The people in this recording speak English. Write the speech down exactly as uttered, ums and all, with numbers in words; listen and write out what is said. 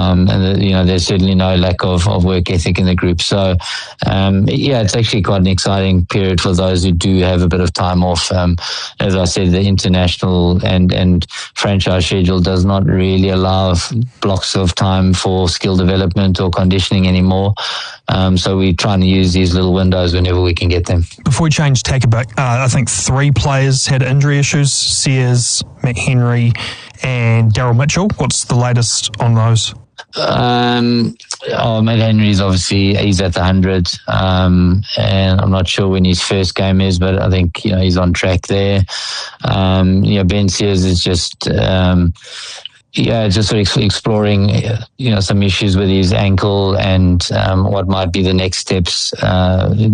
um, and you know there's certainly no lack of, of work ethic in the group. So um, yeah, it's actually quite an exciting period for those who do have a bit of time off. Um, as I said, the international and and franchise schedule does not really allow blocks of time for skill development or conditioning anymore. Um, so we're trying to use these little windows whenever we can get them. Before we change tack a bit, uh, I think three players had injury issues: Sears, Matt Henry, and Daryl Mitchell. What's the latest on those? Um, oh, Matt Henry's obviously he's at the hundred, um, and I'm not sure when his first game is, but I think you know he's on track there. Um, you know, Ben Sears is just. Um, Yeah, just sort of exploring, you know, some issues with his ankle and um, what might be the next steps uh,